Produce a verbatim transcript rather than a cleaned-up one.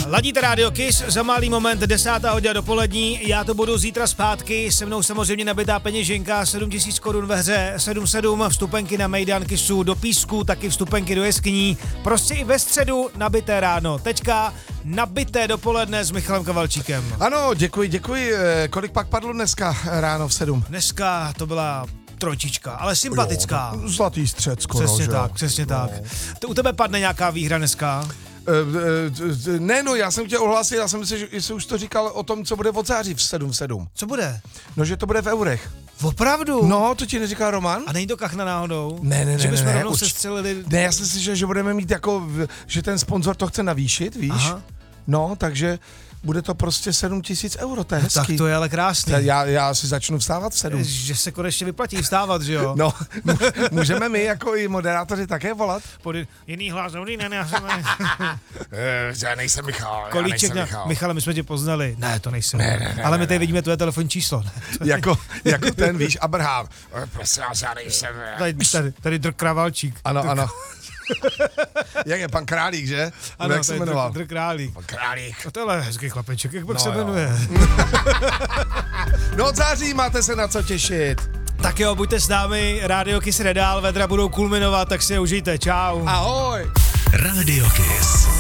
Ladíte Radio Kiss, za malý moment desátá hodina dopolední, já to budu zítra zpátky, se mnou samozřejmě nabitá peněženka, sedm tisíc korun ve hře, sedm sedm, vstupenky na Mejdan Kissu do Písku, taky vstupenky do jeskyní, prostě i ve středu nabité ráno. Teďka nabité dopoledne s Michalem Kavalčíkem. Ano, děkuji, děkuji. Kolik pak padlo dneska ráno v sedm? Dneska to byla trojčička, ale sympatická. Jo, zlatý střed skoro, Přesně že? tak, přesně no. tak. To u tebe padne nějaká výhra dneska? Uh, ne, no, já jsem chtěl ohlásit, já jsem myslel, že jsi už to říkal o tom, co bude od září v sedm sedm. Co bude? No, že to bude v eurech. Opravdu? No, to ti neříká Roman? A není to kachna náhodou? Ne, ne, ne, že bychom ne, ne, rovnou urč... sestřelili... Ne, já jsem si myslel, že budeme mít jako, že ten sponzor to chce navýšit, víš? Aha. No, takže bude to prostě sedm tisíc euro, to je hezký. Tak to je ale krásný. Já, já si začnu vstávat v sedm. Že se konečně vyplatí vstávat, že jo? No, můžeme my jako i moderátoři také volat? Pod jiný hlas, dobrý, ne, ne, já jsem... Já nejsem Michal, Kolíček, já Michal. Michale, my jsme tě poznali. Ne, to nejsem. Ne, ne, ne, ale my ne, tady ne. vidíme tvoje telefonní číslo. jako, jako ten, víš, Abraham. Prosím vás, já nejsem... Tady, tady, tady Drk Kravalčík. Ano, Drk. Ano. Jak je pan Králík, že? Ano, jak se jmenoval? Drk Králík. Pan Králík. A to je hezký chlapeček, jak pak No se jo. jmenuje. No od září máte se na co těšit. Tak jo, buďte s námi, Radio Kiss nedál, vedra budou kulminovat, tak si je užijte, čau. Ahoj. Radio Kiss.